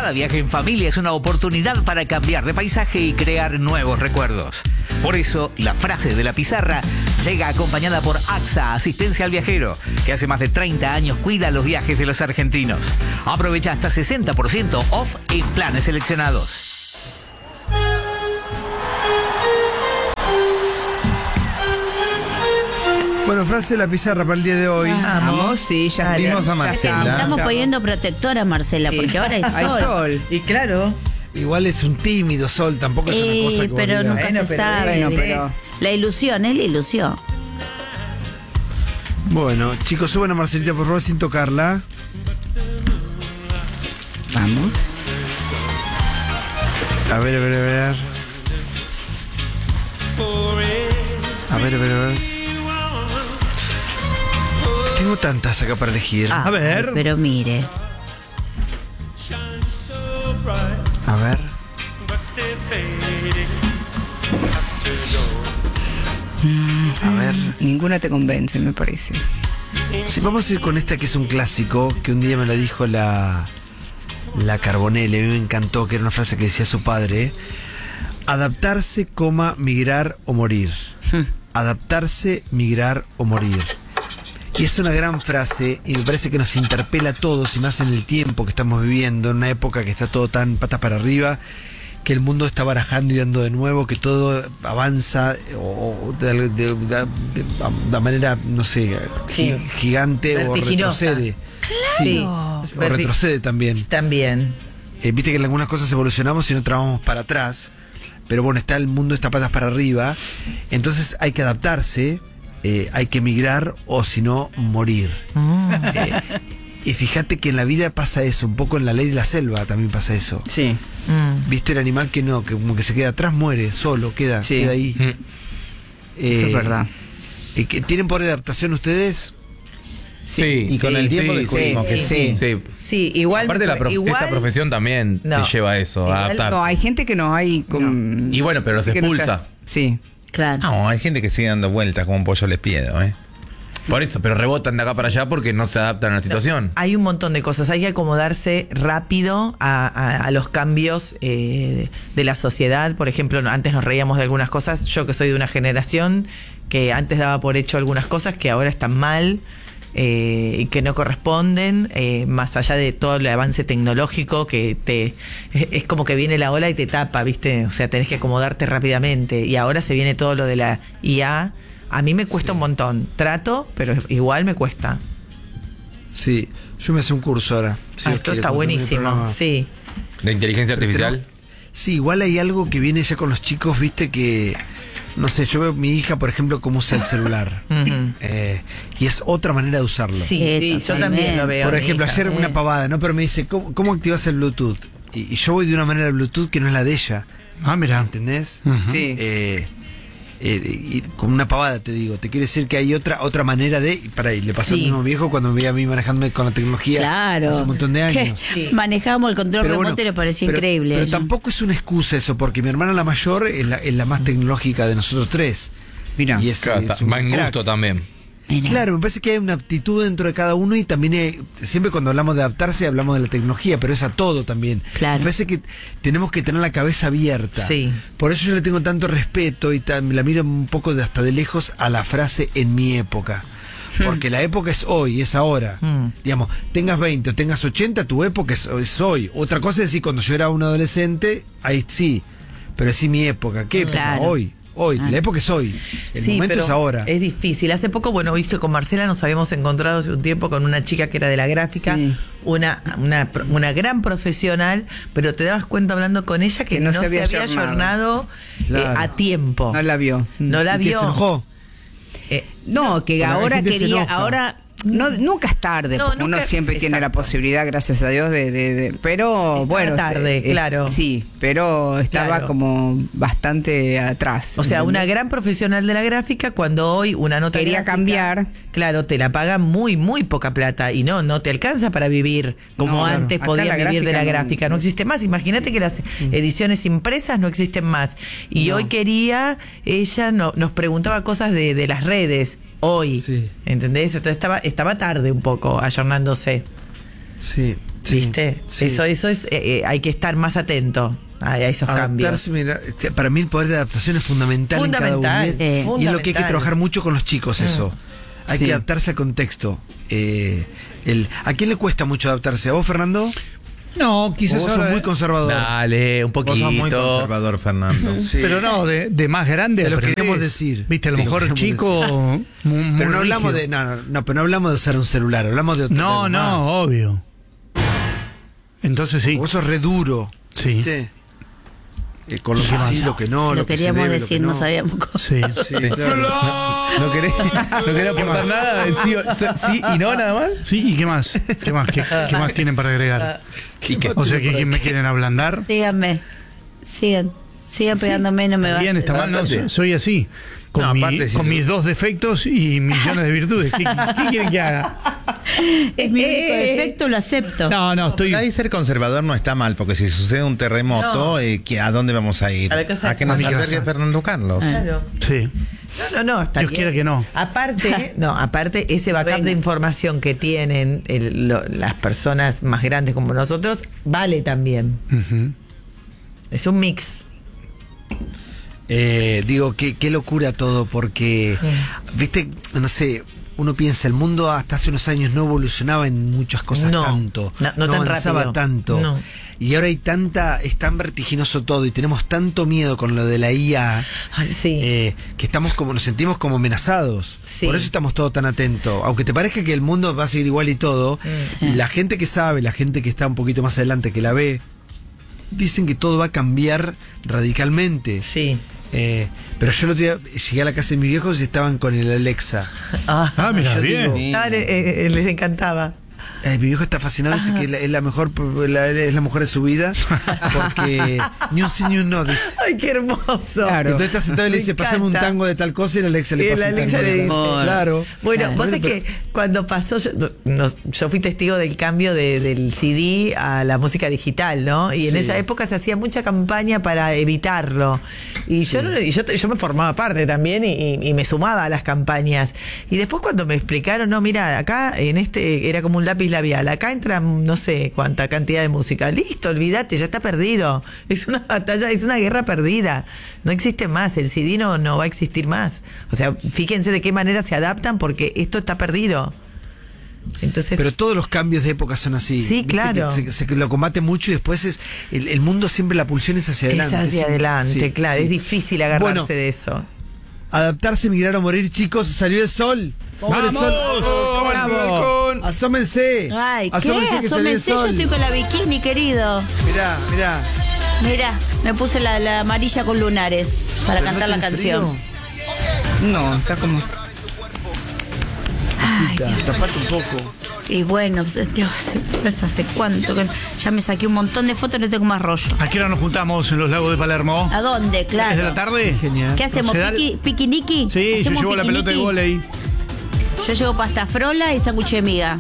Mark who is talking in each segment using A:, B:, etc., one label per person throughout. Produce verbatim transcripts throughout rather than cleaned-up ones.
A: Cada viaje en familia es una oportunidad para cambiar de paisaje y crear nuevos recuerdos. Por eso, la frase de la pizarra llega acompañada por A X A, Asistencia al Viajero, que hace más de treinta años cuida los viajes de los argentinos. Aprovecha hasta sesenta por ciento off en planes seleccionados.
B: Bueno, frase de la pizarra para el día de hoy.
C: Vamos, sí, ya
D: Vimos a Marcela.
E: Estamos poniendo protectora, Marcela,
C: Sí.
E: porque ahora hay sol.
C: Hay sol.
F: Y claro,
B: Igual es un tímido sol, tampoco es
E: Eh,
B: una cosa que
E: pero
B: obliga.
E: nunca
F: Bueno,
E: se
F: pero
E: sabe.
C: Bueno, pero
E: La ilusión, es la ilusión.
B: Bueno, chicos, suban a Marcelita por favor sin tocarla.
C: vamos.
B: A ver, a ver, a ver. A ver, a ver, a ver. Tengo tantas acá para elegir.
E: Ah,
B: A ver.
E: Pero mire.
B: A ver. A ver.
C: Ninguna te convence, me parece.
B: Sí, vamos a ir con esta que es un clásico, que un día me la dijo la, la Carbonell, a mí me encantó, que era una frase que decía su padre. Adaptarse, coma, migrar o morir. Adaptarse, migrar o morir. Y es una gran frase y me parece que nos interpela a todos y más en el tiempo que estamos viviendo, en una época que está todo tan patas para arriba, que el mundo está barajando y dando de nuevo, que todo avanza o de, de, de, de, de manera, no sé,
F: Sí.
B: gigante o
F: Vertiginosa.
B: retrocede.
F: sí,
B: O
F: verti-
B: retrocede también.
F: también.
B: Eh, Viste que en algunas cosas evolucionamos y en otras vamos para atrás. Pero bueno, está el mundo está patas para arriba. Entonces hay que adaptarse, eh, hay que emigrar o si no, morir. Eh, y fíjate que en la vida pasa eso, un poco en la ley de la selva también pasa eso.
C: Sí.
F: Mm.
B: ¿Viste el animal que no, que como que se queda atrás, muere, solo, queda,
C: Sí.
B: queda ahí?
D: Mm.
C: Eso
B: Eh,
C: es verdad.
B: eh, que ¿Tienen poder de adaptación ustedes?
D: Sí, y con
C: sí,
D: el tiempo
C: sí,
D: descubrimos
C: sí,
D: que
C: sí.
D: sí.
G: Sí.
F: Sí, igual.
G: Aparte la prof-
F: igual
G: esta profesión también
F: No.
G: te lleva a eso,
F: Igual
G: a adaptar.
C: No, hay gente que no hay con...
G: Y bueno, pero los
C: que no
G: expulsa.
C: ya- Sí.
E: Claro.
D: No, hay gente que sigue dando vueltas como un pollo les piedo, ¿eh?
G: Por eso, pero rebotan de acá para allá porque no se adaptan a la situación.
F: hay un montón de cosas. Hay que acomodarse rápido a, a- a los cambios eh, de la sociedad. Por ejemplo, no- antes nos reíamos de algunas cosas. Yo que soy de una generación que antes daba por hecho algunas cosas que ahora están mal. Eh, y que no corresponden, eh, más allá de todo el avance tecnológico que te es, es como que viene la ola y te tapa, ¿viste? O sea, tenés que acomodarte rápidamente y ahora se viene todo lo de la I A. A mí me cuesta un montón, trato, pero igual me cuesta.
B: Sí, yo me hice un curso ahora. Si
F: Ah,
B: Dios
F: esto
B: quiere,
F: está
B: cuando termine el
F: buenísimo,
B: programa.
F: sí.
G: La inteligencia artificial.
B: Sí, igual hay algo que viene ya con los chicos, viste que, no sé, yo veo a mi hija, por ejemplo, cómo usa el celular.
F: Ujú.
B: Eh, y es otra manera de usarlo.
F: Sí,
E: Sí,
F: sí, yo
E: totalmente.
F: también lo veo.
B: Por
F: mi
B: ejemplo,
F: hija,
B: ayer
F: eh.
B: una pavada, ¿no? Pero me dice, ¿cómo, cómo activas el Bluetooth? Y, y yo voy de una manera de Bluetooth que no es la de ella.
H: Ah, mira.
B: ¿Entendés?
C: Sí.
B: Eh, eh, y con una pavada te digo, te quiero decir que hay otra otra manera de, y para ahí, le pasó
F: Sí.
B: al mismo viejo cuando me veía a mí manejándome con la tecnología
E: Claro.
B: hace un montón de
E: Que
B: años.
F: Sí.
E: Manejábamos el control
B: Pero
E: remoto
B: bueno,
E: y le parecía
B: pero-
E: increíble.
B: Pero
E: a ella.
B: tampoco es una excusa eso, porque mi hermana la mayor es la, es la más tecnológica de nosotros tres.
C: Mira.
B: Y es,
G: Claro,
B: es
G: ta-
B: un
G: va en
B: crack.
G: gusto también.
E: Mira.
B: Claro, me parece que hay una aptitud dentro de cada uno y también hay- siempre cuando hablamos de adaptarse hablamos de la tecnología, pero es a todo también.
E: Claro.
B: Me parece que tenemos que tener la cabeza abierta.
F: Sí.
B: Por eso yo le tengo tanto respeto y tan- la miro un poco de hasta de lejos a la frase en mi época. Porque la época es hoy, es ahora.
F: Mm.
B: Digamos, tengas veinte o tengas ochenta, tu época es, es hoy. Otra cosa es decir, cuando yo era un adolescente, ahí sí. Pero sí mi época. ¿Qué época?
E: Claro.
B: Hoy. Hoy.
E: Claro.
B: La época es hoy. El
F: Sí,
B: momento
F: pero
B: es ahora.
F: es difícil. Hace poco, bueno, viste, con Marcela nos habíamos encontrado hace un tiempo con una chica que era de la gráfica,
C: Sí.
F: una, una, pro- una gran profesional, pero te dabas cuenta hablando con ella que, no, se había, ayornado eh,
B: Claro.
F: a tiempo.
C: No la vio.
F: No la
B: ¿Y qué,
F: vio.
B: se enojó?
F: Eh,
C: No, que
B: Pero la
C: ahora
B: gente se
C: quería,
B: enoja.
C: ahora no, nunca es tarde,
F: No,
C: porque
F: nunca-
C: uno siempre tiene la
F: exacto.
C: posibilidad, gracias a Dios, de, de, de- pero
F: Estaba
C: bueno,
F: tarde,
C: eh,
F: claro.
C: Sí, pero estaba
F: Claro.
C: como bastante atrás.
F: O sea,
C: ¿entendés?
F: una gran profesional de la gráfica, cuando hoy una nota
C: Quería
F: gráfica,
C: cambiar.
F: claro, te la pagan muy, muy poca plata y no, no te alcanza para vivir como
C: No, claro.
F: antes
C: Acá
F: podían
C: la
F: vivir de la
C: gráfica no-
F: gráfica. No existe más. Imagínate que las ediciones impresas no existen más. Y
C: No.
F: hoy quería, ella no, nos preguntaba cosas de, de las redes, hoy.
B: Sí.
F: ¿Entendés? Entonces estaba, estaba tarde un poco, ayornándose.
B: Sí. Sí,
F: ¿Viste?
B: sí.
F: Eso, eso es, eh, eh, hay que estar más atento a, a esos cambios.
B: Adaptarse, mira, que para mí el poder de adaptación es fundamental,
F: Fundamental,
B: en cada uno.
E: eh,
B: Y es lo que hay que
F: fundamental.
B: trabajar mucho con los chicos, eso. Hay
C: Sí.
B: que adaptarse al contexto. Eh, el, ¿A quién le cuesta mucho adaptarse? ¿A vos, Fernando?
H: No,
B: ¿O
H: quizás
B: vos sos
H: ahora-
B: muy conservador?
G: Dale, un
D: Vos
G: poquito.
D: sos muy conservador, Fernando.
B: Sí.
H: Pero no, de, de más grande.
B: Te lo
H: aprendés.
B: queremos decir.
H: Viste, a lo
B: Te lo
H: mejor
B: queremos
H: chico. Muy, muy
B: Pero no hablamos de.
H: rígido.
B: No, no, no, pero no hablamos de usar un celular, hablamos de otro.
H: No,
B: de
H: no,
B: más.
H: obvio. Entonces sí.
B: Vos sos re duro.
H: Sí.
B: ¿Viste? Eh, con lo que
H: Sí,
B: sí,
H: más.
B: lo que no, lo,
E: Lo
B: que se
E: queríamos
B: debe, lo
E: decir,
B: que
E: no.
B: no
E: sabíamos cómo.
H: Sí.
B: Sí, claro.
G: ¿No querés, no querés aportar nada? Sí, o- sí y no, nada más.
H: Sí, ¿y qué más? ¿Qué más? ¿Qué, qué más tienen para agregar? O sea, ¿que, que me quieren ablandar?
E: Síganme. Sigan. Sigan pegándome, no me va.
H: Bien, está mal, no,
G: Bastante.
H: soy así. Con,
D: No,
H: mi-
D: aparte, si
H: con
D: se-
H: mis dos defectos y millones de virtudes. ¿Qué, qué quieren que haga?
E: Es mi único defecto, lo acepto.
H: No, no, estoy.
D: Ahí ser conservador no está mal, porque si sucede un terremoto,
F: No.
D: eh, ¿qué- ¿a dónde vamos a ir?
F: A la casa-
D: ¿A que
H: a
D: nos
H: mi
D: albergue
H: casa.
D: Fernando Carlos?
F: Claro.
H: Sí.
F: No, no, no, está
H: Dios
F: bien.
H: quiera que no.
F: Aparte, no, aparte ese backup
E: Venga.
F: de información que tienen el- lo- las personas más grandes como nosotros vale también.
H: Ujú.
F: Es un mix.
B: Eh, digo, qué, qué locura todo, porque, viste, no sé, uno piensa, el mundo hasta hace unos años no evolucionaba en muchas cosas
F: No,
B: tanto,
F: no- no tan
B: avanzaba
F: rápido.
B: tanto.
F: No.
B: Y ahora hay tanta, es tan vertiginoso todo y tenemos tanto miedo con lo de la I A,
F: Ah, sí.
B: eh, que estamos como, nos sentimos como amenazados.
F: Sí.
B: Por eso estamos todos tan atentos. Aunque te parezca que el mundo va a seguir igual y todo,
E: Sí.
B: la gente que sabe, la gente que está un poquito más adelante, que la ve, dicen que todo va a cambiar radicalmente.
F: Sí.
B: Eh, pero yo el otro día llegué a la casa de mis viejos y estaban con el Alexa.
F: Ah,
H: Ah, mira,
B: yo
H: bien.
B: digo,
F: Ah, le- eh, eh, les encantaba.
B: Eh, mi viejo está fascinado, dice que es la, es la mejor la- es la mujer de su vida, porque ni un sí ni un no, dice.
F: Ay, qué hermoso.
C: Claro.
B: Entonces está sentado y le
F: Me
B: dice, pasame un
F: encanta.
B: tango de tal cosa y la Alexa le
F: Y
B: pasa
F: la
B: un
F: Alexa
B: tango
F: le
B: de
F: dice.
B: tal- Claro.
F: Bueno,
E: Claro.
F: vos sabés que cuando pasó, yo, nos- yo fui testigo del cambio de- del C D a la música digital, ¿no? Y en
B: Sí.
F: esa época se hacía mucha campaña para evitarlo. Y yo, no- y yo, yo me formaba parte también y, y- y me sumaba a las campañas. Y después cuando me explicaron, no, mira, acá en este era como un lápiz labial, acá entra no sé cuánta cantidad de música. Listo, olvídate, ya está perdido. Es una batalla, es una guerra perdida. No existe más, el C D no, no va a existir más. O sea, fíjense de qué manera se adaptan porque esto está perdido. Entonces,
B: Pero todos los cambios de época son así.
F: Sí,
B: Viste
F: claro.
B: que Se, se- que lo combate mucho y después es el, el mundo siempre la pulsión es hacia adelante.
F: es hacia
B: Sí,
F: adelante,
B: sí,
F: claro,
B: sí.
F: es difícil agarrarse
B: Bueno,
F: de eso.
B: Adaptarse, migrar o morir, chicos, salió el sol. ¡Vamos! El sol.
G: ¡Vamos!
B: ¡Bravo! Asómense.
E: Ay, ¿qué?
B: Asómense que salió el
E: Asómense, yo
B: sol.
E: estoy con la bikini, querido.
B: Mirá, mirá.
E: Mira, me puse la, la amarilla con lunares para
B: Pero
E: cantar
B: no
E: la
B: tenés
E: canción.
B: frío.
C: No, está como.
E: Ay,
B: Ya, tapate un poco.
E: y bueno, Dios, ¿sabes hace cuánto? que ya me saqué un montón de fotos y no tengo más rollo.
H: ¿A qué hora nos juntamos en los lagos de Palermo?
E: ¿A dónde?
H: ¿Es de la
E: Claro.
H: tarde?
B: Genial.
E: ¿Qué hacemos?
H: ¿Se da el-
E: ¿Piqui, ¿Piquiniqui?
H: Sí, yo
E: ¿Hacemos
H: llevo la pelota de
E: piquiniqui?
H: vóley.
E: Yo llevo pasta frola y sándwich de miga.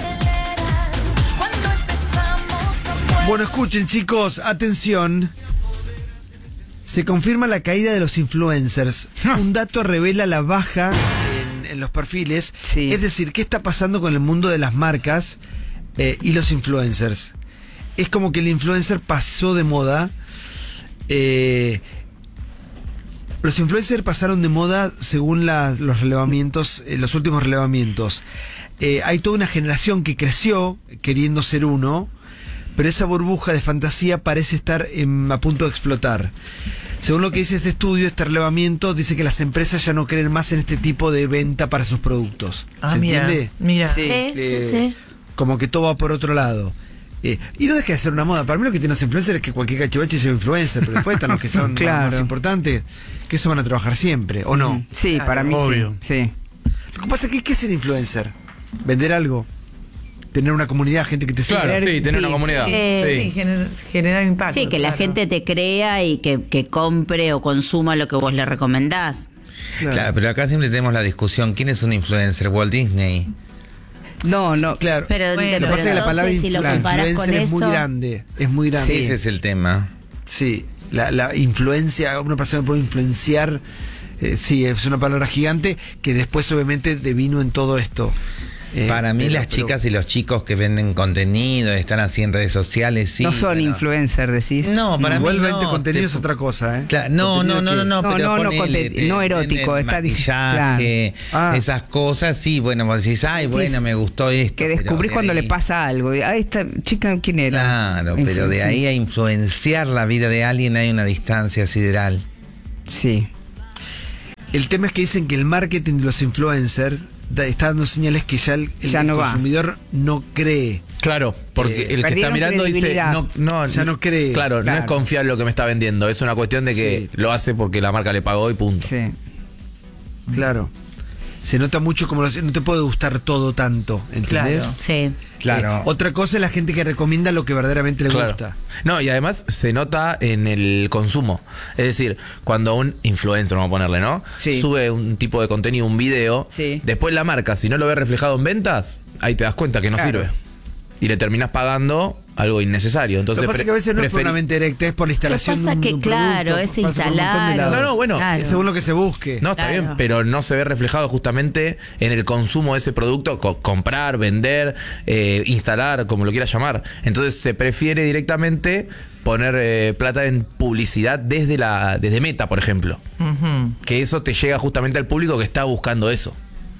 B: Bueno, escuchen, chicos, atención. Se confirma la caída de los influencers. Un dato revela la baja en, en los perfiles.
C: Sí.
B: Es decir, ¿qué está pasando con el mundo de las marcas eh, y los influencers? Es como que el influencer pasó de moda. Eh, los influencers pasaron de moda según la- los relevamientos, eh, los últimos relevamientos. Eh, hay toda una generación que creció queriendo ser uno, pero esa burbuja de fantasía parece estar en- a punto de explotar. Según lo que dice este estudio, este relevamiento dice que las empresas ya no creen más en este tipo de venta para sus productos.
F: Ah,
B: ¿Se
F: mira,
B: entiende?
F: mira.
C: Sí.
E: Sí,
B: Eh,
E: sí, sí.
B: Como que todo va por otro lado. Eh, y no deja de ser una moda. Para mí lo que tienen los influencers es que cualquier cachivache sea influencer, pero después están los que son
C: Claro.
B: más importantes, que eso van a trabajar siempre, ¿o no?
C: Sí, para mí
H: Obvio.
C: sí. Sí.
B: Lo que pasa es que ¿qué es ser influencer? ¿Vender algo? ¿Tener una comunidad, gente que te siga?
G: Claro, sí, tener
C: Sí.
G: una comunidad.
E: Eh,
F: Sí, gener- generar impacto.
E: Sí, que la
F: claro.
E: gente te crea y que, que compre o consuma lo que vos le recomendás.
D: Claro, pero acá siempre tenemos la discusión, ¿quién es un influencer? Walt Disney.
C: No, no.
B: Claro.
E: Pero,
F: Bueno,
B: Lo que
E: pero
B: pasa es que la palabra
E: entonces, si lo
B: influ-
E: comparás
B: influencer
E: con
B: es
E: eso.
B: muy grande. Es muy grande.
C: Sí.
D: Ese es el tema.
B: Sí, la, la influencia, una persona puede influenciar, eh, sí, es una palabra gigante que después obviamente devino en todo esto. Eh,
D: Para mí
B: pero-
D: las
B: pero-
D: chicas y los chicos que venden contenido, están así en redes sociales, sí.
C: no son
D: bueno.
C: influencers, decís.
D: No, para mí
B: Igualmente
D: no.
B: contenido
D: te-
B: es otra cosa, ¿eh?
D: Claro, no,
B: Contenido
D: no, no,
B: que-
D: no, no,
C: No,
D: pero
C: no, no,
D: ponele,
C: conte-
D: te-
C: no erótico,
D: tienen
C: está dic-
D: maquillaje,
B: claro. Ah.
D: esas cosas, sí, bueno, vos decís, ay,
C: Sí,
D: bueno,
C: sí.
D: me gustó esto.
C: Que
D: pero
C: descubrís
D: de
C: cuando
D: ahí-
C: le pasa algo. Ah, esta chica, ¿quién era?
D: Claro,
C: En
D: pero
C: fin,
D: de
C: sí.
D: ahí a influenciar la vida de alguien hay una distancia sideral.
C: Sí.
B: El tema es que dicen que el marketing de los influencers da- está dando señales que ya el, el
C: Ya no va.
B: consumidor no cree.
G: Claro, porque
B: Eh,
G: el que está
C: perdieron
G: mirando dice,
C: credibilidad.
G: no, no,
B: Ya no cree.
G: Claro, no
C: Claro.
G: es confiable lo que me está vendiendo, es una cuestión de que
B: Sí.
G: lo hace porque la marca le pagó y punto.
C: Sí.
B: Claro. Se nota mucho como los- no te puede gustar todo tanto, ¿entendés?
F: Claro.
E: Sí.
D: Claro.
B: Eh, otra cosa es la gente que recomienda lo que verdaderamente le
G: Claro.
B: gusta.
G: No, y además se nota en el consumo. Es decir, cuando un influencer, vamos a ponerle, ¿no?
C: Sí.
G: Sube un tipo de contenido, un video,
C: Sí.
G: después la marca, si no lo ve reflejado en ventas, ahí te das cuenta que no
C: Claro.
G: sirve. Y le terminas pagando algo innecesario. Entonces,
B: lo que pasa es que a veces no es por
G: preferí-
B: una venta directa, es por la
E: Lo que
B: instalación
E: pasa
B: de un,
E: que,
B: de un
E: claro,
B: producto,
E: es
B: pasa por un montón de
E: instalar.
B: lados.
G: No, no, bueno,
E: Claro.
B: Según lo que se busque.
G: No, está
E: Claro.
G: bien, pero no se ve reflejado justamente en el consumo de ese producto, co- comprar, vender, eh, instalar, como lo quieras llamar. Entonces se prefiere directamente poner eh, plata en publicidad desde la desde Meta, por ejemplo.
F: Ujú.
G: Que eso te llega justamente al público que está buscando eso.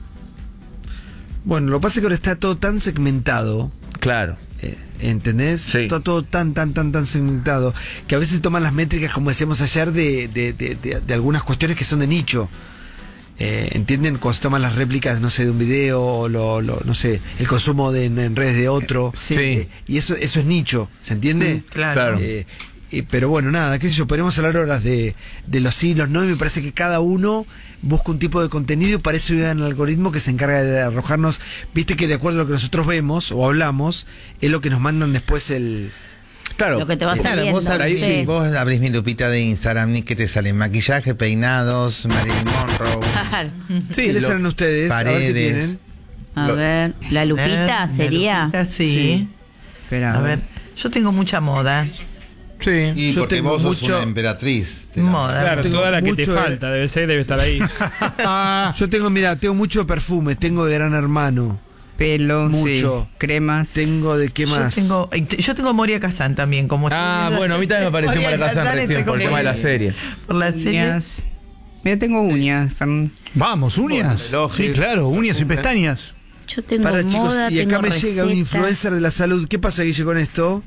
B: Bueno, lo que pasa es que ahora está todo tan segmentado.
G: Claro.
B: Eh, ¿Entendés?
G: Sí.
B: Está todo tan, tan, tan, tan segmentado que a veces toman las métricas, como decíamos ayer, de, de, de, de- de algunas cuestiones que son de nicho. Eh, ¿Entienden? Cuando se toman las réplicas, no sé, de un video o lo, lo- no sé, el consumo de, en, en redes de otro.
G: Sí.
B: Eh, y eso, eso es nicho, ¿se entiende?
F: Claro.
G: Claro.
B: Eh, eh, pero bueno, nada, qué sé yo, podemos hablar horas de, de los hilos, ¿no? Y me parece que cada uno busca un tipo de contenido y para eso hay un algoritmo que se encarga de arrojarnos, viste que de acuerdo a lo que nosotros vemos o hablamos, es lo que nos mandan después el...
G: Claro.
E: Lo que te va
D: Claro,
E: saliendo.
D: vos abrís,
E: sí.
D: vos abrís mi lupita de Instagram y que te salen maquillaje, peinados, Marilyn Monroe.
E: Claro.
G: Sí,
B: ¿Qué les
G: lo-
B: salen ustedes? A ver qué
D: Paredes.
B: tienen.
E: A
G: Lo-
E: ver, la lupita
F: La
E: sería.
F: lupita, sí.
B: Sí.
C: Espera,
F: A ver, yo tengo mucha moda.
G: Sí.
D: Y
B: Yo
D: porque
B: tengo
D: vos sos
B: mucho-
D: una emperatriz. te la-
F: Moda.
H: Claro,
B: tengo
H: toda la que te
B: mucho de-
H: falta, debe ser, debe estar ahí.
B: Yo tengo, mira, tengo mucho perfume, tengo de Gran Hermano,
C: Pelo,
B: Mucho.
C: sí. Cremas.
B: tengo de qué más.
F: Yo tengo, yo tengo Moria Kazan también, como
G: Ah, bueno, a mí también me pareció
F: Moria
G: Mara Kazan
F: Kazan,
G: recién
F: estoy
G: por el
F: como
G: tema de la
F: que-
G: serie.
F: Por la serie.
C: Uñas. Mira, tengo uñas, Fern.
H: Vamos, uñas.
G: relojes.
H: Sí, claro, uñas y pestañas.
E: Yo tengo
B: Para
E: moda,
B: chicos, y acá
E: tengo
B: me
E: recetas.
B: llega un influencer de la salud. ¿Qué pasa, Guille, con esto?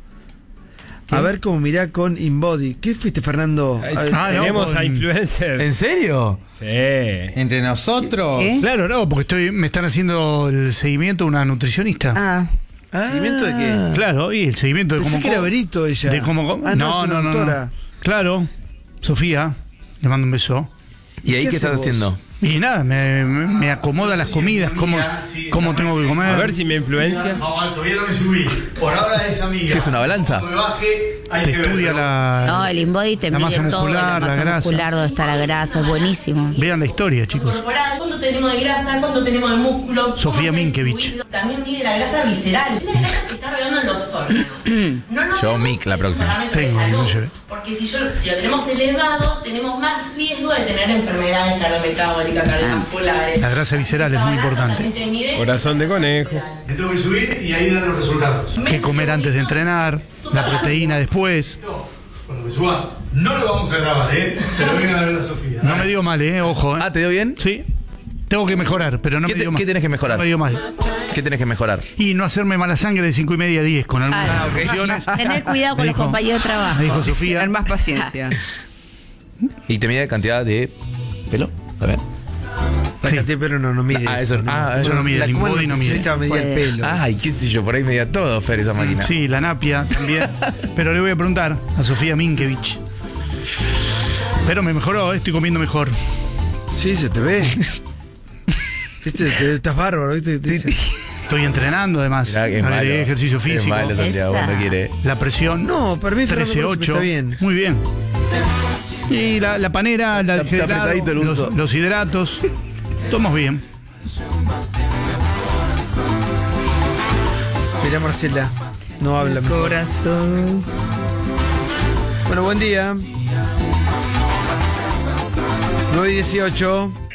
B: A ver cómo mirá con InBody. ¿Qué fuiste, Fernando? A ver,
H: Ah, no,
I: Tenemos a
H: con-
I: influencers.
G: ¿En serio?
I: Sí.
D: Entre nosotros.
C: ¿Qué?
H: Claro, no, porque estoy, me están haciendo el seguimiento de una nutricionista.
C: Ah,
B: ¿seguimiento de qué?
H: Claro, y el seguimiento de
B: Pensé
H: cómo
B: que era
H: co-
B: Berito ella.
H: de cómo co-
B: Ah,
H: no,
B: es una
H: no, no,
B: doctora.
H: no. Claro, Sofía, le mando un beso.
G: ¿Y ahí
B: ¿Qué
G: qué estás
B: haces vos?
G: haciendo?
H: Y nada, me, me- me acomoda las comidas, cómo, cómo tengo que comer.
I: A ver si me influencia.
J: Todavía no me subí. Por ahora es amiga.
G: ¿Qué es una balanza?
J: Cuando me baje, hay
H: Te
J: que ver.
H: estudia la,
E: No, el InBody te
H: la
E: mide
H: masa
E: todo,
H: muscular,
E: la
H: la
E: masa
H: grasa.
E: muscular, dónde está la grasa, es buenísimo.
H: Vean la historia, chicos.
K: Corporal, cuánto tenemos de grasa, cuánto tenemos de músculo.
H: Sofía
K: cómo está
H: Minkevich.
K: distribuido. También mide la grasa visceral. Es la grasa que está regando en los órganos. No lo
G: Yo,
K: vemos
G: Mick, la
K: en
G: próxima.
K: parámetros de
H: Tengo,
K: salud,
H: no llevé.
K: porque si, yo, si lo tenemos elevado, tenemos más riesgo de tener enfermedades cardiometabólicas, cardiovasculares.
H: La grasa visceral es muy importante.
K: También te mide
I: Corazón de conejo.
J: Me tengo que subir y ahí dan los resultados.
H: ¿Qué comer antes de entrenar? La proteína después.
J: Cuando me suba, no lo vamos a grabar, ¿eh? Pero vengan a ver a Sofía.
H: No me dio mal, ¿eh? Ojo, ¿eh?
G: Ah, ¿te dio bien?
H: Sí. Tengo que mejorar, pero no
G: ¿Qué
H: me
G: te-
H: dio mal.
G: qué tenés que mejorar?
H: No me dio mal.
G: ¿Qué tenés que mejorar?
H: Y no hacerme mala sangre de cinco y media a diez con algunas
E: Ah,
G: ok.
H: cuestiones.
E: Tener cuidado con
H: Me
E: los
H: dijo-
E: compañeros de trabajo.
H: Me dijo Sofía.
C: tener más paciencia.
G: ¿Y te mide cantidad de pelo? ¿Está bien?
B: La
H: Sí.
B: cantidad de pelo no, no mide
G: Ah,
B: eso.
G: eso- ah,
H: eso no mide,
B: La
H: el
B: como el
H: InBody no mide.
B: nutricionista medía el
E: Puede.
B: pelo.
G: Ay, qué sé yo, por ahí medía todo, Fer, esa máquina.
H: Sí, la napia también. Pero le voy a preguntar a Sofía Minkevich. Pero me mejoró, ¿eh? Estoy comiendo mejor.
B: Sí, se te ve. Viste, te- estás bárbaro, ¿viste? Te dicen.
H: Estoy entrenando además.
G: Mirá que es malo.
H: Agregué ejercicio
G: Es
H: físico.
G: malo, Santiago,
E: Esa.
G: cuando quiere.
H: La presión.
B: No, para mí Fernando
H: trece
B: Rossi
H: ocho.
B: está bien.
H: Muy bien. Y la, la panera, la, el
G: Está
H: helado,
G: apretadito el uso.
H: los, los hidratos. Tomamos bien.
B: Mirá, Marcela. No habla mejor.
C: Corazón.
B: Bueno, buen día. nueve y dieciocho.